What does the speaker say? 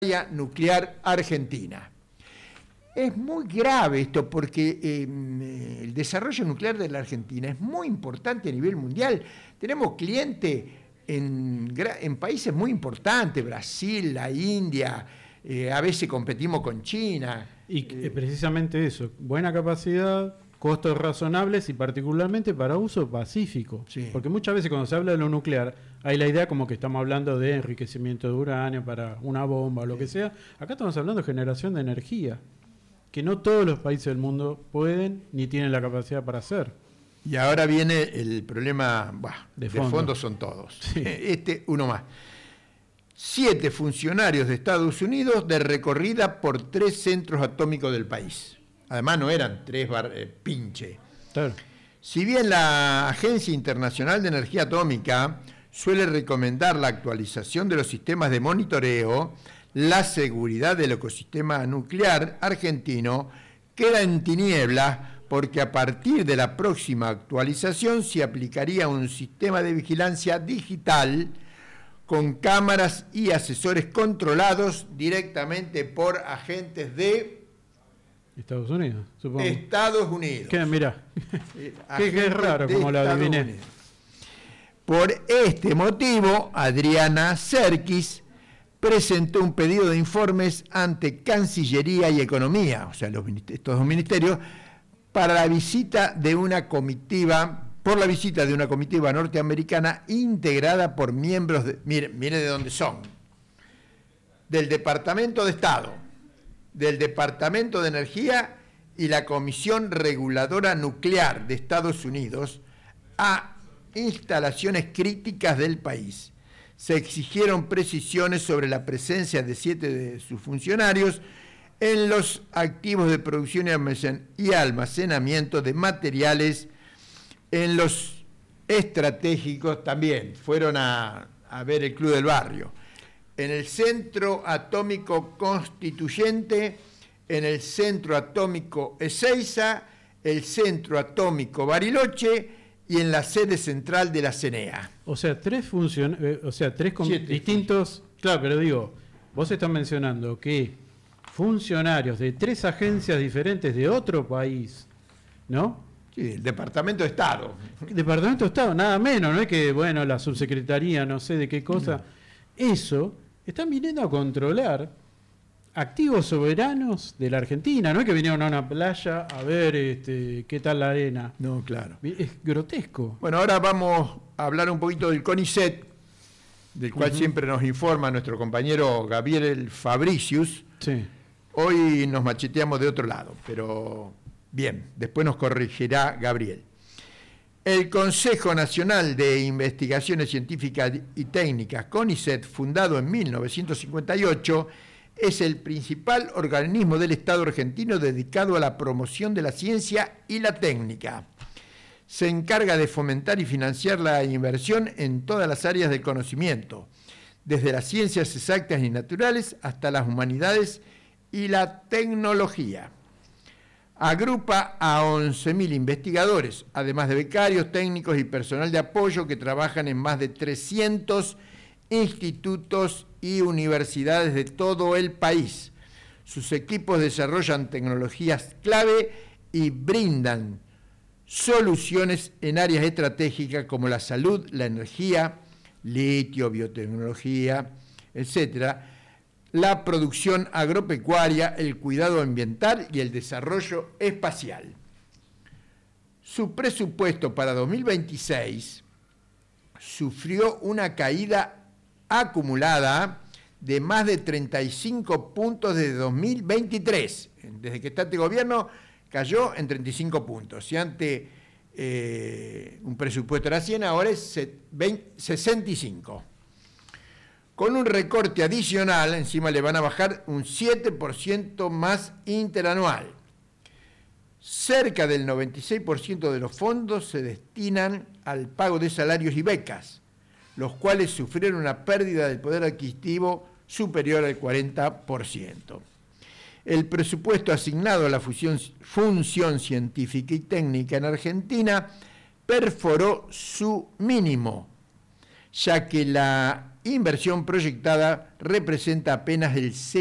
nuclear argentina. Es muy grave esto porque el desarrollo nuclear de la Argentina es muy importante a nivel mundial. Tenemos clientes en países muy importantes, Brasil, la India, a veces competimos con China. Y precisamente eso, buena capacidad, costos razonables y particularmente para uso pacífico. Sí. Porque muchas veces cuando se habla de lo nuclear, hay la idea como que estamos hablando de enriquecimiento de uranio para una bomba o lo que sea. Acá estamos hablando de generación de energía, que no todos los países del mundo pueden ni tienen la capacidad para hacer. Y ahora viene el problema, de fondo son todos. Sí. Uno más. 7 funcionarios de Estados Unidos de recorrida por 3 centros atómicos del país. Además no eran 3 pinche. Claro. Si bien la Agencia Internacional de Energía Atómica suele recomendar la actualización de los sistemas de monitoreo, la seguridad del ecosistema nuclear argentino queda en tinieblas porque a partir de la próxima actualización se aplicaría un sistema de vigilancia digital con cámaras y asesores controlados directamente por agentes de Estados Unidos, supongo. Estados Unidos. Mira, qué raro como lo adiviné. Por este motivo, Adriana Serkis presentó un pedido de informes ante Cancillería y Economía, o sea, estos dos ministerios, por la visita de una comitiva norteamericana integrada por miembros mire de dónde son, del Departamento de Estado, del Departamento de Energía y la Comisión Reguladora Nuclear de Estados Unidos a instalaciones críticas del país. Se exigieron precisiones sobre la presencia de 7 de sus funcionarios en los activos de producción y almacenamiento de materiales en los estratégicos. También fueron a ver el Club del Barrio, en el Centro Atómico Constituyente, en el Centro Atómico Ezeiza, el Centro Atómico Bariloche y en la sede central de la CENEA. O sea, 3 distintos. Claro, pero digo, vos estás mencionando que funcionarios de 3 agencias diferentes de otro país, ¿no? Sí, el Departamento de Estado. Departamento de Estado, nada menos, no es que, bueno, la subsecretaría, no sé de qué cosa. Eso, están viniendo a controlar activos soberanos de la Argentina, no es que vinieron a una playa a ver qué tal la arena. No, claro. Es grotesco. Bueno, ahora vamos a hablar un poquito del CONICET, del cual siempre nos informa nuestro compañero Gabriel Fabricius. Sí. Hoy nos macheteamos de otro lado, pero bien, después nos corregirá Gabriel. El Consejo Nacional de Investigaciones Científicas y Técnicas, CONICET, fundado en 1958, es el principal organismo del Estado argentino dedicado a la promoción de la ciencia y la técnica. Se encarga de fomentar y financiar la inversión en todas las áreas del conocimiento, desde las ciencias exactas y naturales hasta las humanidades y la tecnología. Agrupa a 11.000 investigadores, además de becarios, técnicos y personal de apoyo que trabajan en más de 300 institutos y universidades de todo el país. Sus equipos desarrollan tecnologías clave y brindan soluciones en áreas estratégicas como la salud, la energía, litio, biotecnología, etcétera, la producción agropecuaria, el cuidado ambiental y el desarrollo espacial. Su presupuesto para 2026 sufrió una caída acumulada de más de 35 puntos desde 2023. Desde que está este gobierno cayó en 35 puntos. Si antes un presupuesto era 100, ahora es 65. Con un recorte adicional, encima le van a bajar un 7% más interanual. Cerca del 96% de los fondos se destinan al pago de salarios y becas, los cuales sufrieron una pérdida del poder adquisitivo superior al 40%. El presupuesto asignado a la función científica y técnica en Argentina perforó su mínimo, ya que la inversión proyectada representa apenas el